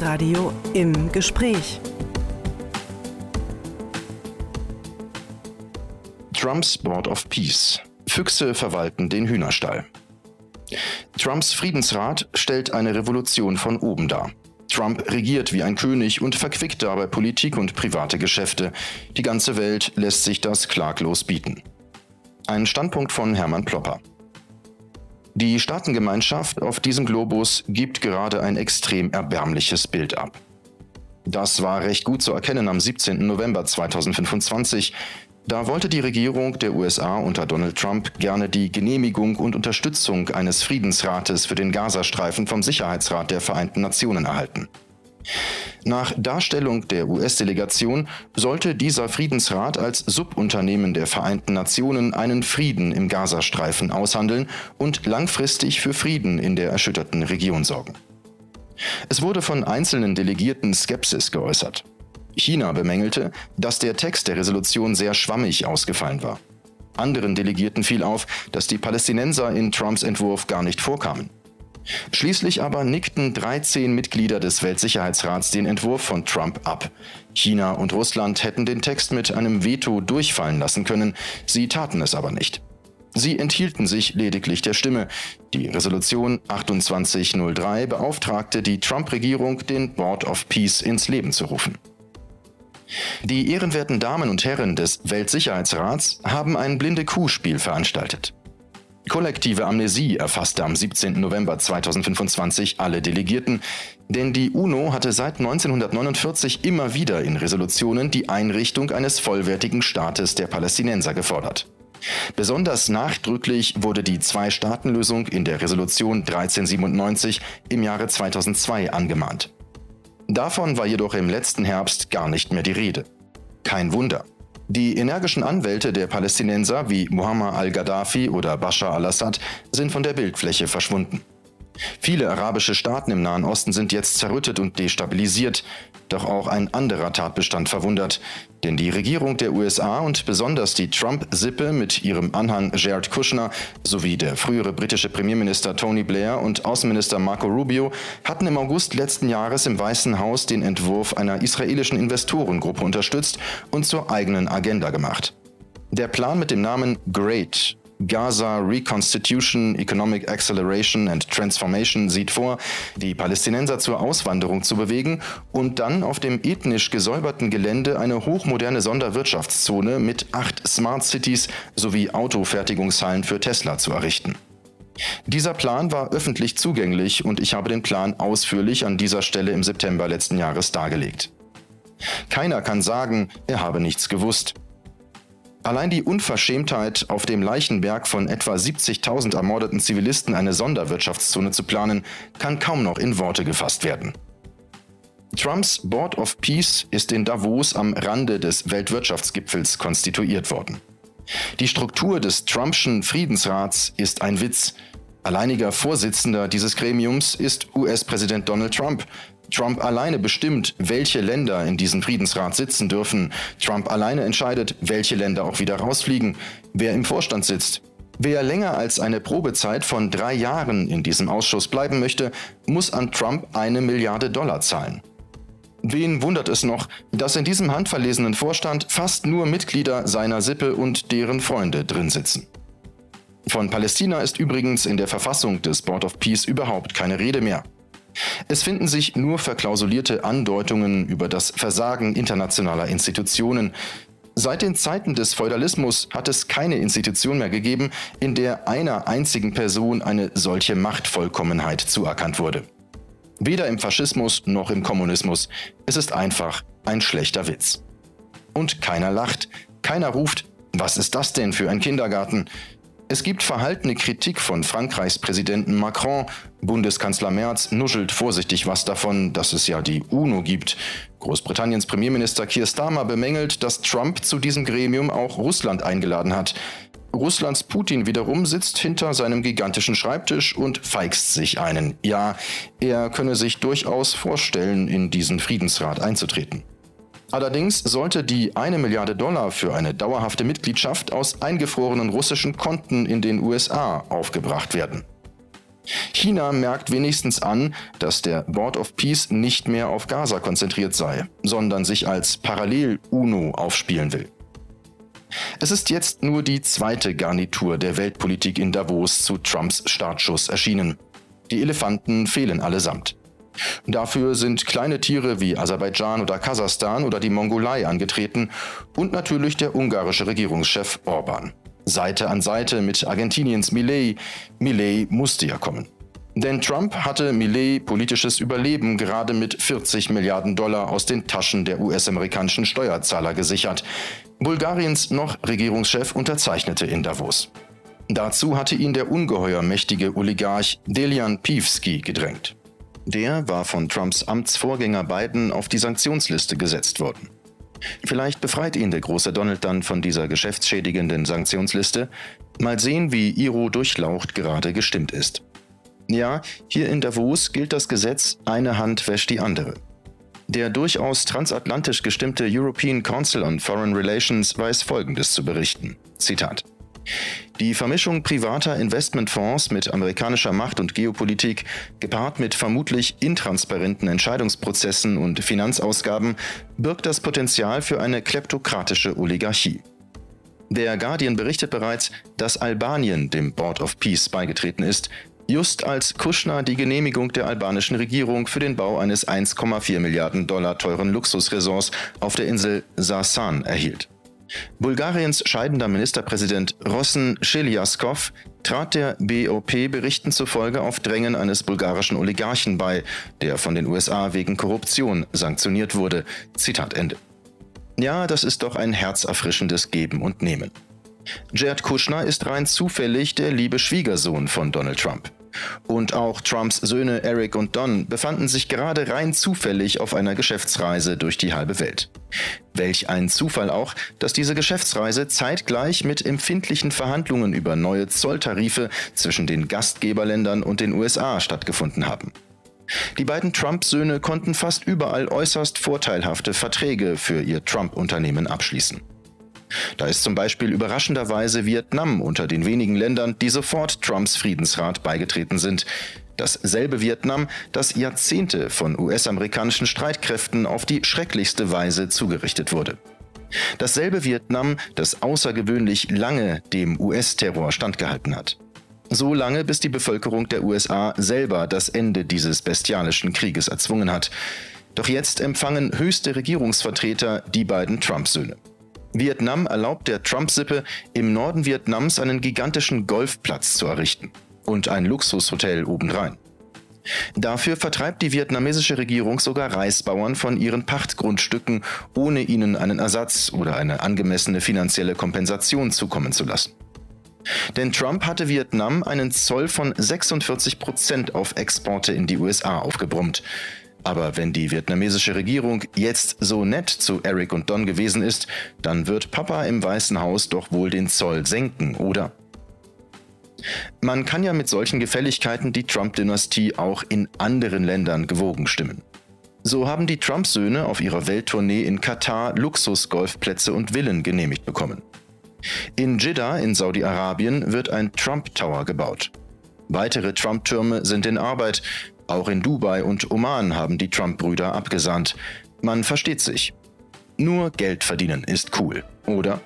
Inforadio im Gespräch. Trumps Board of Peace. Füchse verwalten den Hühnerstall. Trumps Friedensrat stellt eine Revolution von oben dar. Trump regiert wie ein König und verquickt dabei Politik und private Geschäfte. Die ganze Welt lässt sich das klaglos bieten. Ein Standpunkt von Hermann Plopper. Die Staatengemeinschaft auf diesem Globus gibt gerade ein extrem erbärmliches Bild ab. Das war recht gut zu erkennen am 17. November 2025. Da wollte die Regierung der USA unter Donald Trump gerne die Genehmigung und Unterstützung eines Friedensrates für den Gazastreifen vom Sicherheitsrat der Vereinten Nationen erhalten. Nach Darstellung der US-Delegation sollte dieser Friedensrat als Subunternehmen der Vereinten Nationen einen Frieden im Gazastreifen aushandeln und langfristig für Frieden in der erschütterten Region sorgen. Es wurde von einzelnen Delegierten Skepsis geäußert. China bemängelte, dass der Text der Resolution sehr schwammig ausgefallen war. Anderen Delegierten fiel auf, dass die Palästinenser in Trumps Entwurf gar nicht vorkamen. Schließlich aber nickten 13 Mitglieder des Weltsicherheitsrats den Entwurf von Trump ab. China und Russland hätten den Text mit einem Veto durchfallen lassen können, sie taten es aber nicht. Sie enthielten sich lediglich der Stimme. Die Resolution 2803 beauftragte die Trump-Regierung, den Board of Peace ins Leben zu rufen. Die ehrenwerten Damen und Herren des Weltsicherheitsrats haben ein blinde-Kuh-Spiel veranstaltet. Kollektive Amnesie erfasste am 17. November 2025 alle Delegierten, denn die UNO hatte seit 1949 immer wieder in Resolutionen die Einrichtung eines vollwertigen Staates der Palästinenser gefordert. Besonders nachdrücklich wurde die Zwei-Staaten-Lösung in der Resolution 1397 im Jahre 2002 angemahnt. Davon war jedoch im letzten Herbst gar nicht mehr die Rede. Kein Wunder. Die energischen Anwälte der Palästinenser wie Muammar al-Gaddafi oder Bashar al-Assad sind von der Bildfläche verschwunden. Viele arabische Staaten im Nahen Osten sind jetzt zerrüttet und destabilisiert, doch auch ein anderer Tatbestand verwundert, denn die Regierung der USA und besonders die Trump-Sippe mit ihrem Anhang Jared Kushner sowie der frühere britische Premierminister Tony Blair und Außenminister Marco Rubio hatten im August letzten Jahres im Weißen Haus den Entwurf einer israelischen Investorengruppe unterstützt und zur eigenen Agenda gemacht. Der Plan mit dem Namen GREAT, Gaza Reconstitution, Economic Acceleration and Transformation, sieht vor, die Palästinenser zur Auswanderung zu bewegen und dann auf dem ethnisch gesäuberten Gelände eine hochmoderne Sonderwirtschaftszone mit 8 Smart Cities sowie Autofertigungshallen für Tesla zu errichten. Dieser Plan war öffentlich zugänglich und ich habe den Plan ausführlich an dieser Stelle im September letzten Jahres dargelegt. Keiner kann sagen, er habe nichts gewusst. Allein die Unverschämtheit, auf dem Leichenberg von etwa 70.000 ermordeten Zivilisten eine Sonderwirtschaftszone zu planen, kann kaum noch in Worte gefasst werden. Trumps Board of Peace ist in Davos am Rande des Weltwirtschaftsgipfels konstituiert worden. Die Struktur des Trumpschen Friedensrats ist ein Witz. Alleiniger Vorsitzender dieses Gremiums ist US-Präsident Donald Trump. Trump alleine bestimmt, welche Länder in diesem Friedensrat sitzen dürfen. Trump alleine entscheidet, welche Länder auch wieder rausfliegen, wer im Vorstand sitzt. Wer länger als eine Probezeit von 3 Jahren in diesem Ausschuss bleiben möchte, muss an Trump $1 Milliarde zahlen. Wen wundert es noch, dass in diesem handverlesenen Vorstand fast nur Mitglieder seiner Sippe und deren Freunde drin sitzen. Von Palästina ist übrigens in der Verfassung des Board of Peace überhaupt keine Rede mehr. Es finden sich nur verklausulierte Andeutungen über das Versagen internationaler Institutionen. Seit den Zeiten des Feudalismus hat es keine Institution mehr gegeben, in der einer einzigen Person eine solche Machtvollkommenheit zuerkannt wurde. Weder im Faschismus noch im Kommunismus. Es ist einfach ein schlechter Witz. Und keiner lacht, keiner ruft, was ist das denn für ein Kindergarten? Es gibt verhaltene Kritik von Frankreichs Präsidenten Macron. Bundeskanzler Merz nuschelt vorsichtig was davon, dass es ja die UNO gibt. Großbritanniens Premierminister Keir Starmer bemängelt, dass Trump zu diesem Gremium auch Russland eingeladen hat. Russlands Putin wiederum sitzt hinter seinem gigantischen Schreibtisch und feixt sich einen. Ja, er könne sich durchaus vorstellen, in diesen Friedensrat einzutreten. Allerdings sollte die $1 Milliarde für eine dauerhafte Mitgliedschaft aus eingefrorenen russischen Konten in den USA aufgebracht werden. China merkt wenigstens an, dass der Board of Peace nicht mehr auf Gaza konzentriert sei, sondern sich als Parallel-UNO aufspielen will. Es ist jetzt nur die zweite Garnitur der Weltpolitik in Davos zu Trumps Startschuss erschienen. Die Elefanten fehlen allesamt. Dafür sind kleine Tiere wie Aserbaidschan oder Kasachstan oder die Mongolei angetreten und natürlich der ungarische Regierungschef Orban. Seite an Seite mit Argentiniens Milei. Milei musste ja kommen. Denn Trump hatte Milei politisches Überleben gerade mit 40 Milliarden Dollar aus den Taschen der US-amerikanischen Steuerzahler gesichert. Bulgariens noch Regierungschef unterzeichnete in Davos. Dazu hatte ihn der ungeheuer mächtige Oligarch Delian Peevski gedrängt. Der war von Trumps Amtsvorgänger Biden auf die Sanktionsliste gesetzt worden. Vielleicht befreit ihn der große Donald dann von dieser geschäftsschädigenden Sanktionsliste. Mal sehen, wie Iro Durchlaucht gerade gestimmt ist. Ja, hier in Davos gilt das Gesetz, eine Hand wäscht die andere. Der durchaus transatlantisch gestimmte European Council on Foreign Relations weiß Folgendes zu berichten. Zitat: Die Vermischung privater Investmentfonds mit amerikanischer Macht und Geopolitik, gepaart mit vermutlich intransparenten Entscheidungsprozessen und Finanzausgaben, birgt das Potenzial für eine kleptokratische Oligarchie. Der Guardian berichtet bereits, dass Albanien dem Board of Peace beigetreten ist, just als Kushner die Genehmigung der albanischen Regierung für den Bau eines 1,4 Milliarden Dollar teuren Luxusresorts auf der Insel Sarsan erhielt. Bulgariens scheidender Ministerpräsident Rosen Cheliaskov trat der BOP-Berichten zufolge auf Drängen eines bulgarischen Oligarchen bei, der von den USA wegen Korruption sanktioniert wurde. Zitat Ende. Ja, das ist doch ein herzerfrischendes Geben und Nehmen. Jared Kushner ist rein zufällig der liebe Schwiegersohn von Donald Trump. Und auch Trumps Söhne Eric und Don befanden sich gerade rein zufällig auf einer Geschäftsreise durch die halbe Welt. Welch ein Zufall auch, dass diese Geschäftsreise zeitgleich mit empfindlichen Verhandlungen über neue Zolltarife zwischen den Gastgeberländern und den USA stattgefunden haben. Die beiden Trump-Söhne konnten fast überall äußerst vorteilhafte Verträge für ihr Trump-Unternehmen abschließen. Da ist zum Beispiel überraschenderweise Vietnam unter den wenigen Ländern, die sofort Trumps Friedensrat beigetreten sind. Dasselbe Vietnam, das Jahrzehnte von US-amerikanischen Streitkräften auf die schrecklichste Weise zugerichtet wurde. Dasselbe Vietnam, das außergewöhnlich lange dem US-Terror standgehalten hat. So lange, bis die Bevölkerung der USA selber das Ende dieses bestialischen Krieges erzwungen hat. Doch jetzt empfangen höchste Regierungsvertreter die beiden Trump-Söhne. Vietnam erlaubt der Trump-Sippe, im Norden Vietnams einen gigantischen Golfplatz zu errichten und ein Luxushotel obendrein. Dafür vertreibt die vietnamesische Regierung sogar Reisbauern von ihren Pachtgrundstücken, ohne ihnen einen Ersatz oder eine angemessene finanzielle Kompensation zukommen zu lassen. Denn Trump hatte Vietnam einen Zoll von 46% auf Exporte in die USA aufgebrummt. Aber wenn die vietnamesische Regierung jetzt so nett zu Eric und Don gewesen ist, dann wird Papa im Weißen Haus doch wohl den Zoll senken, oder? Man kann ja mit solchen Gefälligkeiten die Trump-Dynastie auch in anderen Ländern gewogen stimmen. So haben die Trump-Söhne auf ihrer Welttournee in Katar Luxus-Golfplätze und Villen genehmigt bekommen. In Jeddah in Saudi-Arabien wird ein Trump-Tower gebaut. Weitere Trump-Türme sind in Arbeit. Auch in Dubai und Oman haben die Trump-Brüder abgesahnt. Man versteht sich. Nur Geld verdienen ist cool, oder?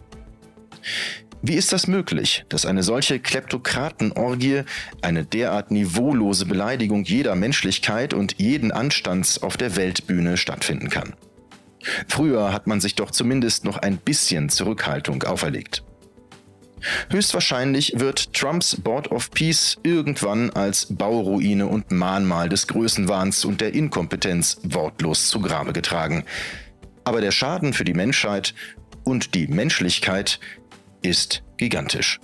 Wie ist das möglich, dass eine solche Kleptokratenorgie, eine derart niveaulose Beleidigung jeder Menschlichkeit und jeden Anstands auf der Weltbühne stattfinden kann? Früher hat man sich doch zumindest noch ein bisschen Zurückhaltung auferlegt. Höchstwahrscheinlich wird Trumps Board of Peace irgendwann als Bauruine und Mahnmal des Größenwahns und der Inkompetenz wortlos zu Grabe getragen. Aber der Schaden für die Menschheit und die Menschlichkeit ist gigantisch.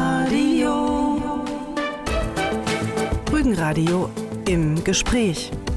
Rügenradio. Rügenradio im Gespräch.